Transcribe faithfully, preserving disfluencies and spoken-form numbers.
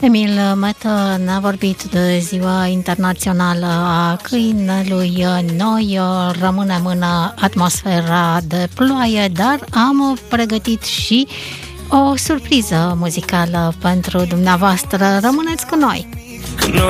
Emil Mătă ne-a vorbit de Ziua Internațională a Câinelui. Noi rămânem în atmosfera de ploaie, dar am pregătit și o surpriză muzicală pentru dumneavoastră. Rămâneți cu noi!